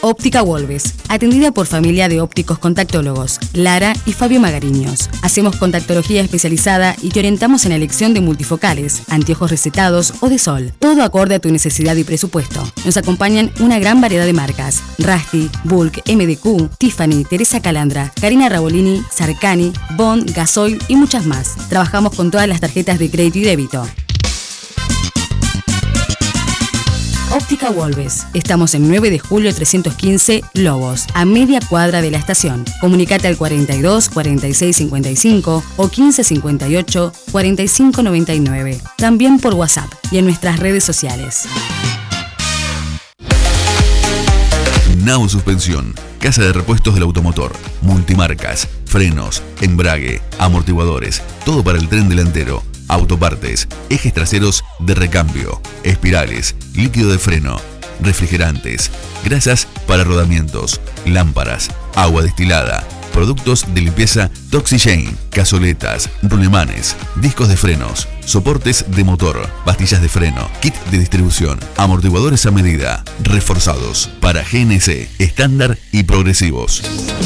Óptica Wolves, atendida por familia de ópticos contactólogos, Lara y Fabio Magariños. Hacemos contactología especializada y te orientamos en la elección de multifocales, anteojos recetados o de sol, todo acorde a tu necesidad y presupuesto. Nos acompañan una gran variedad de marcas: Rasti, Bulk, MDQ, Tiffany, Teresa Calandra, Karina Rabolini, Sarcani, Bond, Gasoil y muchas más. Trabajamos con todas las tarjetas de crédito y débito. Óptica Wolves. Estamos en 9 de julio 315, Lobos, a media cuadra de la estación. Comunicate al 42 46 55 o 15 58 45 99. También por WhatsApp y en nuestras redes sociales. Nau Suspensión, casa de repuestos del automotor, multimarcas, frenos, embrague, amortiguadores, todo para el tren delantero, autopartes, ejes traseros de recambio, espirales, líquido de freno, refrigerantes, grasas para rodamientos, lámparas, agua destilada, productos de limpieza Toxigene, cazoletas, rulemanes, discos de frenos, soportes de motor, pastillas de freno, kit de distribución, amortiguadores a medida, reforzados para GNC, estándar y progresivos.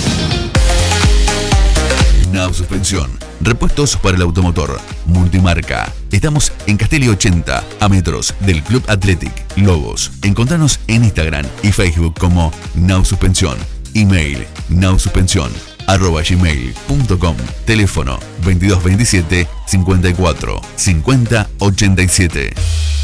Nau Suspensión, repuestos para el automotor, multimarca. Estamos en Castelli 80, a metros del Club Athletic Lobos. Encontranos en Instagram y Facebook como Nau Suspensión. Email naususpensión@gmail.com. Teléfono 2227 54 50 87.